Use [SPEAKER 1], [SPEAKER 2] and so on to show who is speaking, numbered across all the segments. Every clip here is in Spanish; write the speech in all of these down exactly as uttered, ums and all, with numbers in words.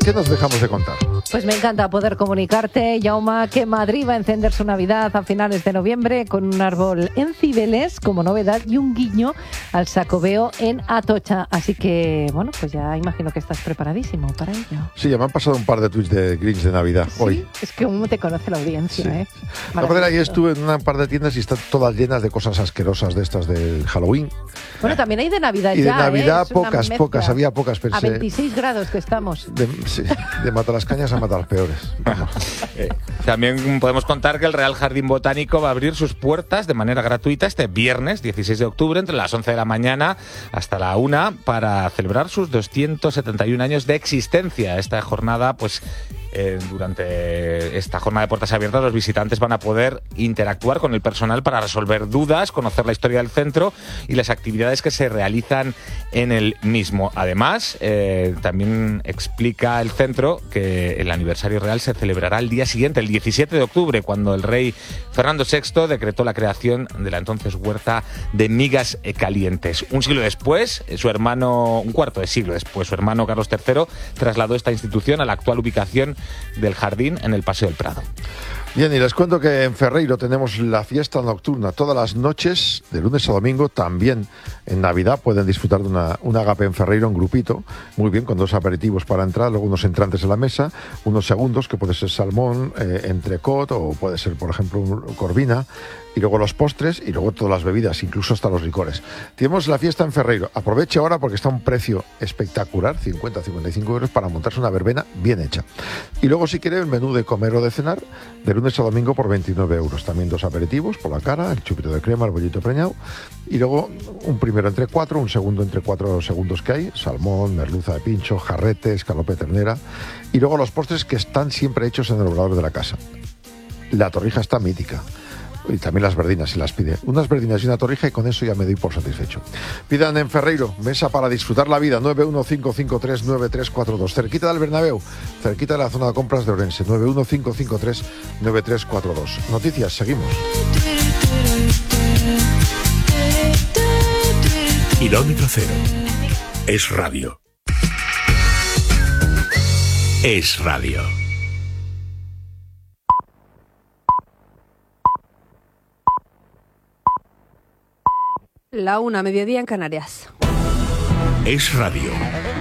[SPEAKER 1] ¿Qué nos dejamos de contar?
[SPEAKER 2] Pues me encanta poder comunicarte, Jaume, que Madrid va a encender su Navidad a finales de noviembre con un árbol en Cibeles como novedad y un guiño al Sacobeo en Atocha. Así que, bueno, pues ya imagino que estás preparadísimo para ello.
[SPEAKER 1] Sí, ya me han pasado un par de tweets de Grinch de Navidad
[SPEAKER 2] ¿Sí?
[SPEAKER 1] hoy.
[SPEAKER 2] Es que aún te conoce la audiencia,
[SPEAKER 1] Sí.
[SPEAKER 2] ¿eh?
[SPEAKER 1] La verdad, ayer estuve en un par de tiendas y están todas llenas de cosas asquerosas de estas del Halloween.
[SPEAKER 2] Bueno, también hay de Navidad
[SPEAKER 1] y
[SPEAKER 2] ya,
[SPEAKER 1] de Navidad
[SPEAKER 2] ¿eh? Es una
[SPEAKER 1] pocas,
[SPEAKER 2] mezcla.
[SPEAKER 1] pocas, había pocas. Pensé,
[SPEAKER 2] a veintiséis grados que estamos.
[SPEAKER 1] De, sí, de matar las cañas a matar las peores. Vamos.
[SPEAKER 3] Eh, también podemos contar que el Real Jardín Botánico va a abrir sus puertas de manera gratuita este viernes dieciséis de octubre entre las once de la mañana hasta la una para celebrar sus doscientos setenta y un años de existencia. Esta jornada, pues eh, durante esta jornada de puertas abiertas, los visitantes van a poder interactuar con el personal para resolver dudas, conocer la historia del centro y las actividades que se realizan en el mismo. Además, eh, también explica el centro que el aniversario real se celebrará el día siguiente, el diecisiete de octubre, cuando el rey Fernando sexto decretó la creación de la entonces huerta de migas calientes. Un siglo después, su hermano, un cuarto de siglo después, su hermano Carlos tercero trasladó esta institución a la actual ubicación del jardín en el Paseo del Prado.
[SPEAKER 1] Bien, y les cuento que en Ferreiro tenemos la fiesta nocturna todas las noches, de lunes a domingo. También en Navidad pueden disfrutar de una, un agape en Ferreiro en grupito, muy bien, con dos aperitivos para entrar, luego unos entrantes en la mesa, unos segundos, que puede ser salmón, eh, entrecot, o puede ser, por ejemplo, un corvina, y luego los postres, y luego todas las bebidas, incluso hasta los licores. Tenemos la fiesta en Ferreiro. Aproveche ahora porque está a un precio espectacular, cincuenta a cincuenta y cinco euros, para montarse una verbena bien hecha. Y luego, si quiere, el menú de comer o de cenar, de lunes a domingo por veintinueve euros. También dos aperitivos por la cara, el chupito de crema, el bollito preñado, y luego un primero entre cuatro, un segundo entre cuatro segundos que hay, salmón, merluza de pincho, jarrete, escalope de ternera, y luego los postres que están siempre hechos en el obrador de la casa. La torrija está mítica. Y también las verdinas, si las pide. Unas verdinas y una torrija, y con eso ya me doy por satisfecho. Pidan en Ferreiro, mesa para disfrutar la vida, nueve uno cinco cinco tres nueve tres cuatro dos. Cerquita del Bernabéu, cerquita de la zona de compras de Orense, nueve uno cinco cinco tres nueve tres cuatro dos. Noticias, seguimos.
[SPEAKER 4] Kilómetro cero. Es radio. Es radio.
[SPEAKER 5] La una, mediodía en Canarias.
[SPEAKER 4] Es radio.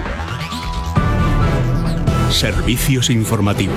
[SPEAKER 4] Servicios informativos.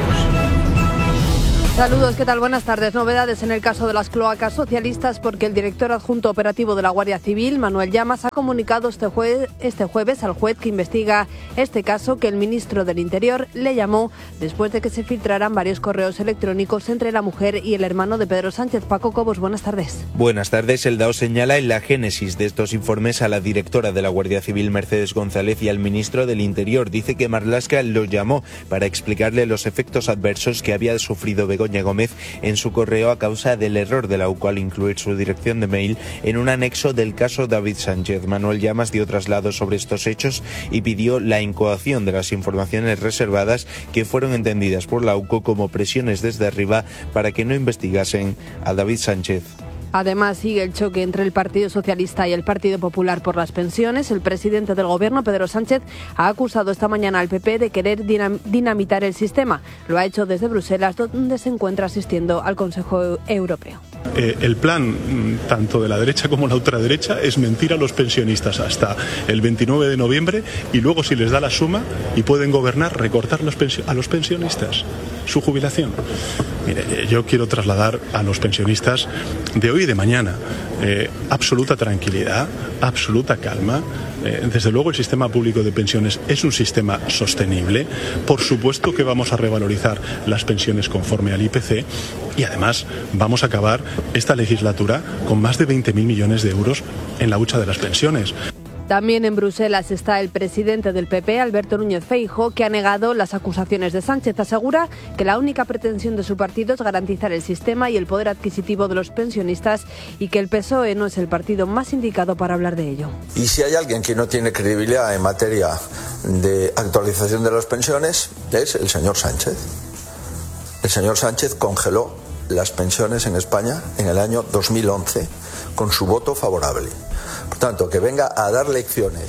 [SPEAKER 5] Saludos, ¿qué tal? Buenas tardes. Novedades en el caso de las cloacas socialistas, porque el director adjunto operativo de la Guardia Civil, Manuel Llamas, ha comunicado este, jue- este jueves al juez que investiga este caso que el ministro del Interior le llamó después de que se filtraran varios correos electrónicos entre la mujer y el hermano de Pedro Sánchez. Paco Cobos, buenas tardes.
[SPEAKER 6] Buenas tardes. El DAO señala en la génesis de estos informes a la directora de la Guardia Civil, Mercedes González, y al ministro del Interior. Dice que Marlaska lo llamó para explicarle los efectos adversos que había sufrido Begoña Gómez en su correo a causa del error de la U C O al incluir su dirección de mail en un anexo del caso David Sánchez. Manuel Llamas dio traslado sobre estos hechos y pidió la incoación de las informaciones reservadas que fueron entendidas por la U C O como presiones desde arriba para que no investigasen a David Sánchez.
[SPEAKER 5] Además, sigue el choque entre el Partido Socialista y el Partido Popular por las pensiones. El presidente del Gobierno, Pedro Sánchez, ha acusado esta mañana al P P de querer dinam- dinamitar el sistema. Lo ha hecho desde Bruselas, donde se encuentra asistiendo al Consejo Europeo.
[SPEAKER 7] Eh, el plan, tanto de la derecha como la ultraderecha, es mentir a los pensionistas hasta el veintinueve de noviembre, y luego, si les da la suma y pueden gobernar, recortar los pensio- a los pensionistas su jubilación. Mire, yo quiero trasladar a los pensionistas de hoy y de mañana eh, absoluta tranquilidad, absoluta calma. Eh, desde luego, el sistema público de pensiones es un sistema sostenible. Por supuesto que vamos a revalorizar las pensiones conforme al I P C, y además vamos a acabar esta legislatura con más de veinte mil millones de euros en la hucha de las pensiones.
[SPEAKER 5] También en Bruselas está el presidente del P P, Alberto Núñez Feijóo, que ha negado las acusaciones de Sánchez. Asegura que la única pretensión de su partido es garantizar el sistema y el poder adquisitivo de los pensionistas, y que el P S O E no es el partido más indicado para hablar de ello.
[SPEAKER 8] Y si hay alguien que no tiene credibilidad en materia de actualización de las pensiones, es el señor Sánchez. El señor Sánchez congeló las pensiones en España en el año dos mil once con su voto favorable. Por tanto, que venga a dar lecciones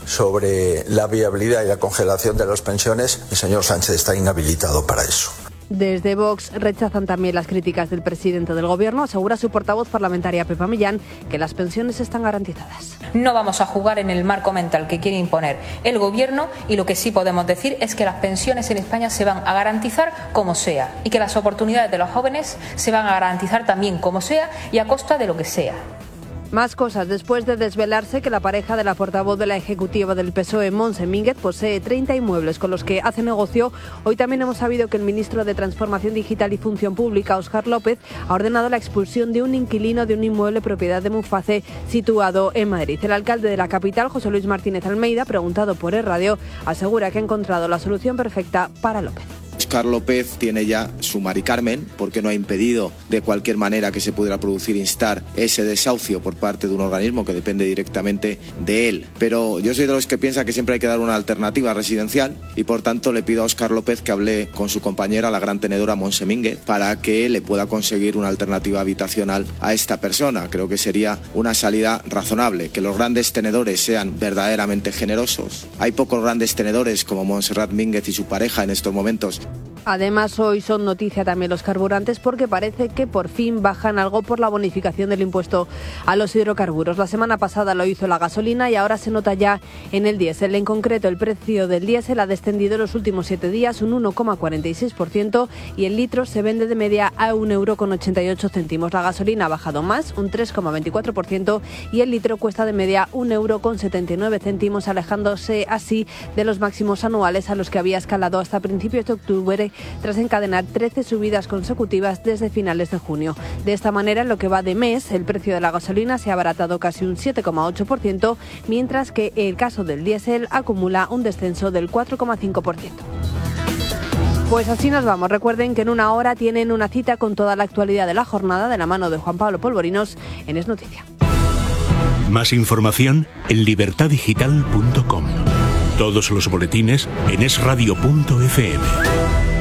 [SPEAKER 8] sobre la viabilidad y la congelación de las pensiones, el señor Sánchez está inhabilitado para eso.
[SPEAKER 5] Desde Vox rechazan también las críticas del presidente del Gobierno. Asegura su portavoz parlamentaria Pepa Millán que las pensiones están garantizadas.
[SPEAKER 9] No vamos a jugar en el marco mental que quiere imponer el Gobierno, y lo que sí podemos decir es que las pensiones en España se van a garantizar como sea, y que las oportunidades de los jóvenes se van a garantizar también como sea y a costa de lo que sea.
[SPEAKER 5] Más cosas. Después de desvelarse que la pareja de la portavoz de la ejecutiva del P S O E, Montse Mínguez, posee treinta inmuebles con los que hace negocio, hoy también hemos sabido que el ministro de Transformación Digital y Función Pública, Óscar López, ha ordenado la expulsión de un inquilino de un inmueble propiedad de Muface situado en Madrid. El alcalde de la capital, José Luis Martínez Almeida, preguntado por E Radio, asegura que ha encontrado la solución perfecta para López.
[SPEAKER 10] Óscar López tiene ya su Mari Carmen, porque no ha impedido de cualquier manera que se pudiera producir, instar ese desahucio por parte de un organismo que depende directamente de él. Pero yo soy de los que piensa que siempre hay que dar una alternativa residencial, y por tanto le pido a Óscar López que hable con su compañera, la gran tenedora Montse Mínguez, para que le pueda conseguir una alternativa habitacional a esta persona. Creo que sería una salida razonable, que los grandes tenedores sean verdaderamente generosos. Hay pocos grandes tenedores como Montserrat Mínguez y su pareja en estos momentos.
[SPEAKER 5] Además, hoy son noticia también los carburantes, porque parece que por fin bajan algo por la bonificación del impuesto a los hidrocarburos. La semana pasada lo hizo la gasolina y ahora se nota ya en el diésel. En concreto, el precio del diésel ha descendido en los últimos siete días un uno coma cuarenta y seis por ciento y el litro se vende de media a un euro con ochenta y ocho céntimos. La gasolina ha bajado más, un tres coma veinticuatro por ciento, y el litro cuesta de media un euro con setenta y nueve céntimos, alejándose así de los máximos anuales a los que había escalado hasta principios de octubre, tras encadenar trece subidas consecutivas desde finales de junio. De esta manera, en lo que va de mes, el precio de la gasolina se ha abaratado casi un siete coma ocho por ciento, mientras que el caso del diésel acumula un descenso del cuatro coma cinco por ciento. Pues así nos vamos. Recuerden que en una hora tienen una cita con toda la actualidad de la jornada de la mano de Juan Pablo Polvorinos en Es Noticia.
[SPEAKER 4] Más información en libertad digital punto com. Todos los boletines en es radio punto efe eme.